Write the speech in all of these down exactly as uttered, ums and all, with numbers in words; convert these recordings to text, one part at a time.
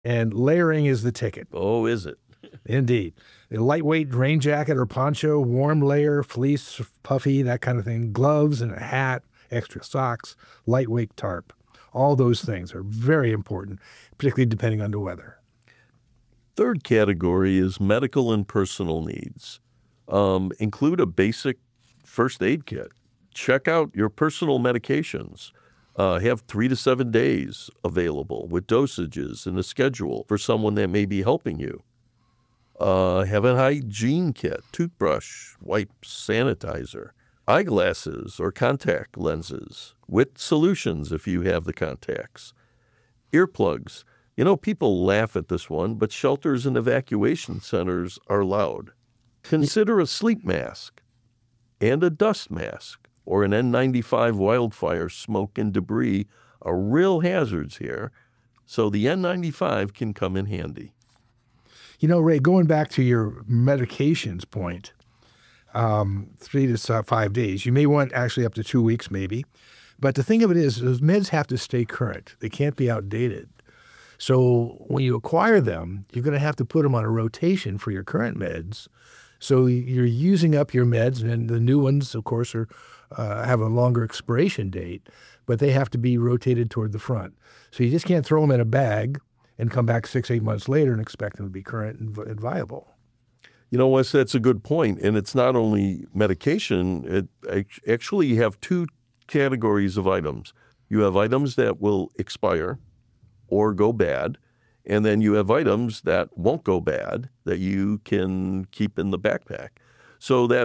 And layering is the ticket. Oh, is it? Indeed. A lightweight rain jacket or poncho, warm layer, fleece, puffy, that kind of thing, gloves and a hat, extra socks, lightweight tarp. All those things are very important, particularly depending on the weather. Third category is medical and personal needs. Um, include a basic first aid kit. Check out your personal medications. Uh, have three to seven days available with dosages and a schedule for someone that may be helping you. Uh, have a hygiene kit, toothbrush, wipes, sanitizer, eyeglasses or contact lenses with solutions if you have the contacts. Earplugs. You know, people laugh at this one, but shelters and evacuation centers are loud. Consider a sleep mask and a dust mask or an N ninety-five. Wildfire smoke and debris are real hazards here, so the N ninety-five can come in handy. You know, Ray, going back to your medications point, um, three to five days, you may want actually up to two weeks maybe. But the thing of it is, those meds have to stay current. They can't be outdated. So when you acquire them, you're going to have to put them on a rotation for your current meds. So you're using up your meds, and the new ones, of course, are uh, have a longer expiration date, but they have to be rotated toward the front. So you just can't throw them in a bag and come back six, eight months later and expect them to be current and, and viable. You know, Wes, that's a good point. And it's not only medication. It actually you have two categories of items. You have items that will expire or go bad, and then you have items that won't go bad that you can keep in the backpack. So that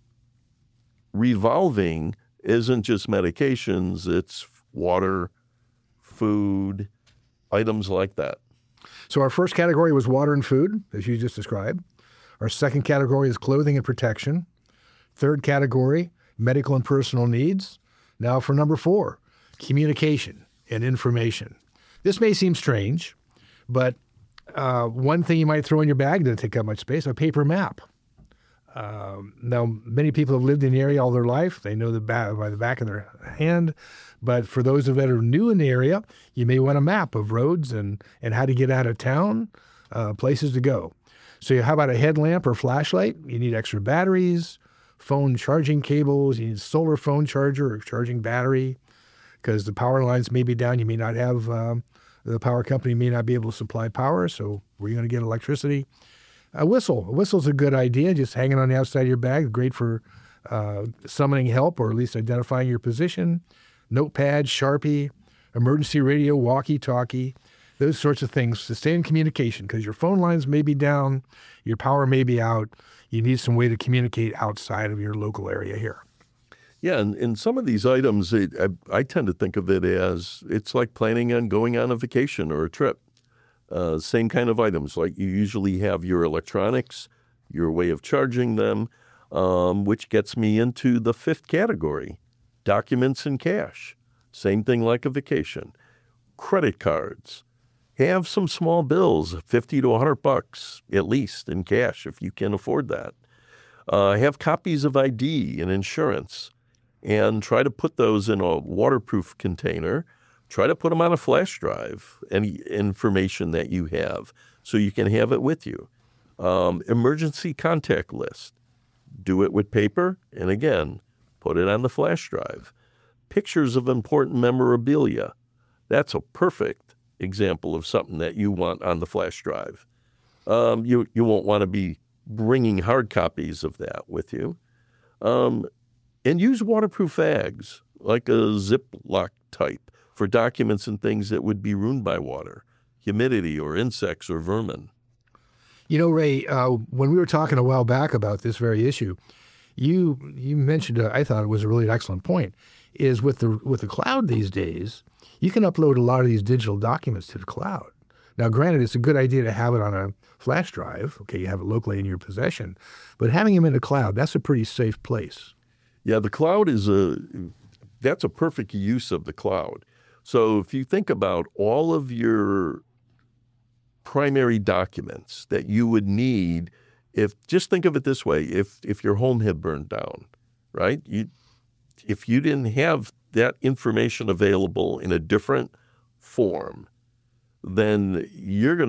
revolving isn't just medications, it's water, food, items like that. So our first category was water and food, as you just described. Our second category is clothing and protection. Third category, medical and personal needs. Now for number four, communication and information. This may seem strange, but uh, one thing you might throw in your bag doesn't take up much space, a paper map. Um, now, many people have lived in the area all their life. They know the back, by the back of their hand. But for those of that are new in the area, you may want a map of roads and, and how to get out of town, uh, places to go. So how about a headlamp or flashlight? You need extra batteries, phone charging cables. You need a solar phone charger or charging battery because the power lines may be down. You may not have, um, the power company may not be able to supply power. So where are you going to get electricity? A whistle. A whistle's a good idea, just hanging on the outside of your bag. Great for uh, summoning help or at least identifying your position. Notepad, Sharpie, emergency radio, walkie-talkie, those sorts of things to stay in communication because your phone lines may be down, your power may be out. You need some way to communicate outside of your local area here. Yeah, and, and some of these items, it, I, I tend to think of it as it's like planning on going on a vacation or a trip. Uh, same kind of items, like you usually have your electronics, your way of charging them, um, which gets me into the fifth category, documents and cash. Same thing like a vacation. Credit cards. Have some small bills, fifty to one hundred bucks at least in cash if you can afford that. Uh, have copies of I D and insurance, and try to put those in a waterproof container. Try to put them on a flash drive, any information that you have, so you can have it with you. Um, emergency contact list. Do it with paper, and again, put it on the flash drive. Pictures of important memorabilia. That's a perfect example of something that you want on the flash drive. Um, you, you won't want to be bringing hard copies of that with you. Um, and use waterproof bags, like a Ziploc type, for documents and things that would be ruined by water, humidity, or insects or vermin. You know, Ray, uh, when we were talking a while back about this very issue, you you mentioned, uh, I thought it was a really excellent point, is with the with the cloud these days, you can upload a lot of these digital documents to the cloud. Now, granted, it's a good idea to have it on a flash drive. Okay, you have it locally in your possession, but having them in the cloud, that's a pretty safe place. Yeah, the cloud is a, that's a perfect use of the cloud. So if you think about all of your primary documents that you would need, if just think of it this way, if if your home had burned down, right? You, if you didn't have that information available in a different form, then you're going